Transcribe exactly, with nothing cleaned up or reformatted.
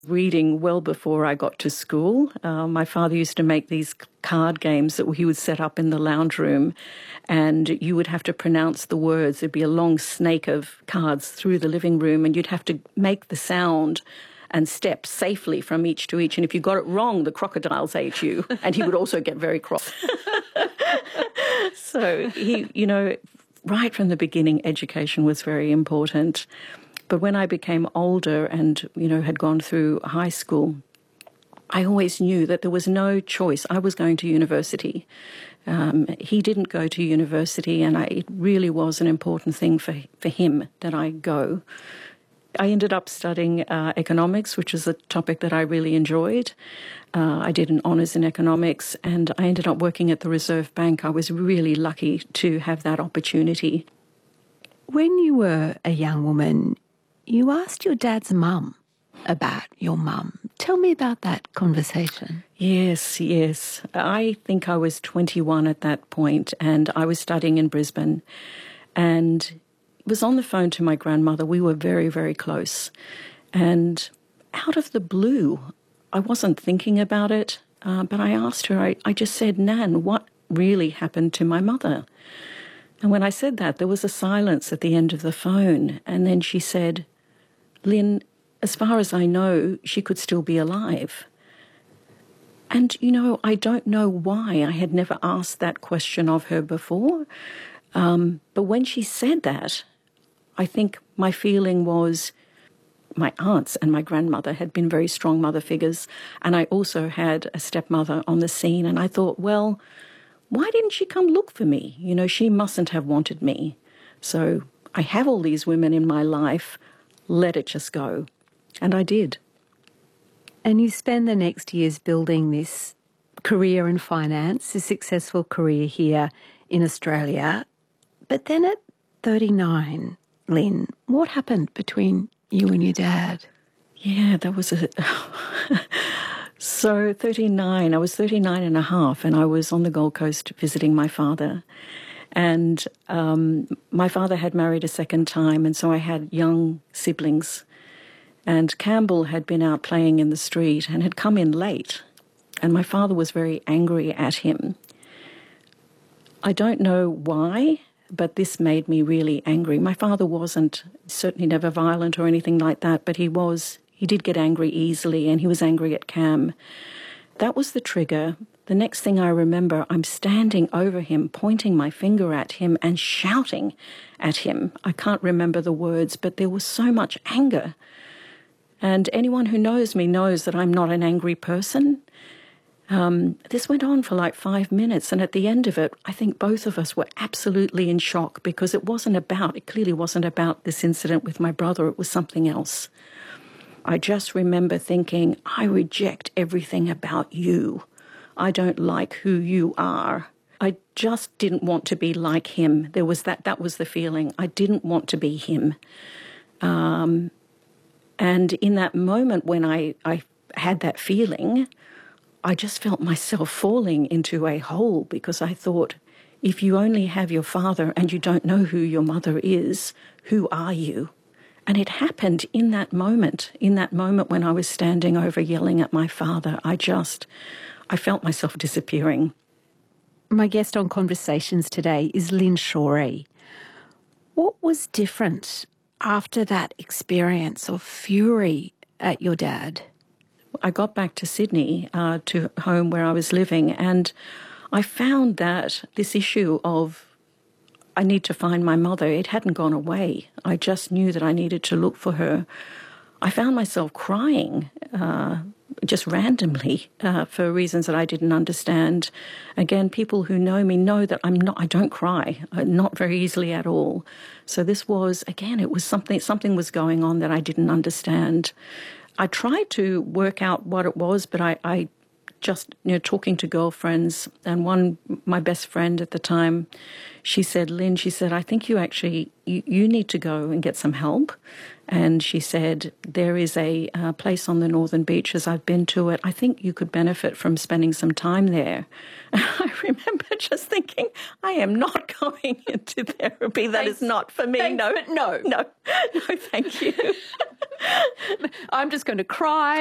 reading well before I got to school. Uh, my father used to make these card games that he would set up in the lounge room, and you would have to pronounce the words. There'd be a long snake of cards through the living room, and you'd have to make the sound and step safely from each to each. And if you got it wrong, the crocodiles ate you, and he would also get very cross. So he, you know, right from the beginning, education was very important. But when I became older and, you know, had gone through high school, I always knew that there was no choice. I was going to university. Um, he didn't go to university, and I, it really was an important thing for, for him that I go. I ended up studying uh, economics, which is a topic that I really enjoyed. Uh, I did an honours in economics, and I ended up working at the Reserve Bank. I was really lucky to have that opportunity. When you were a young woman, you asked your dad's mum about your mum. Tell me about that conversation. Yes, yes. I think I was twenty-one at that point, and I was studying in Brisbane, and was on the phone to my grandmother. We were very, very close. And out of the blue, I wasn't thinking about it, uh, but I asked her, I, I just said, Nan, what really happened to my mother? And when I said that, there was a silence at the end of the phone. And then she said, Lynn, as far as I know, she could still be alive. And, you know, I don't know why. I had never asked that question of her before. Um, but when she said that, I think my feeling was my aunts and my grandmother had been very strong mother figures, and I also had a stepmother on the scene, and I thought, well, why didn't she come look for me? You know, she mustn't have wanted me. So I have all these women in my life, let it just go. And I did. And you spend the next years building this career in finance, a successful career here in Australia. But then at thirty-nine, Lynn, what happened between you and your dad? Yeah, that was a... So thirty-nine, I was thirty-nine and a half, and I was on the Gold Coast visiting my father. And um, my father had married a second time, and so I had young siblings. And Campbell had been out playing in the street and had come in late. And my father was very angry at him. I don't know why, but this made me really angry. My father wasn't, certainly never violent or anything like that, but he was, he did get angry easily, and he was angry at Cam. That was the trigger. The next thing I remember, I'm standing over him, pointing my finger at him and shouting at him. I can't remember the words, but there was so much anger. And anyone who knows me knows that I'm not an angry person. Um, this went on for like five minutes, and at the end of it, I think both of us were absolutely in shock, because it wasn't about, it clearly wasn't about this incident with my brother, it was something else. I just remember thinking, I reject everything about you. I don't like who you are. I just didn't want to be like him. There was that, that was the feeling. I didn't want to be him. Um, and in that moment when I, I had that feeling, I just felt myself falling into a hole, because I thought, if you only have your father and you don't know who your mother is, who are you? And it happened in that moment, in that moment when I was standing over yelling at my father. I just, I felt myself disappearing. My guest on Conversations today is Lynn Shorey. What was different after that experience of fury at your dad? I got back to Sydney, uh, to home where I was living, and I found that this issue of I need to find my mother, it hadn't gone away. I just knew that I needed to look for her. I found myself crying uh, just randomly uh, for reasons that I didn't understand. Again, people who know me know that I'm not, I don't cry, uh, not very easily at all. So this was, again, it was something, something was going on that I didn't understand. I tried to work out what it was, but I, I just, you know, talking to girlfriends, and one, my best friend at the time, she said, Lynn, she said, I think you actually, you, you need to go and get some help. And she said, there is a uh, place on the Northern Beaches, I've been to it. I think you could benefit from spending some time there. And I remember just thinking, I am not going into therapy. That Thanks. is not for me. Thanks, no, but no. No, no, thank you. I'm just going to cry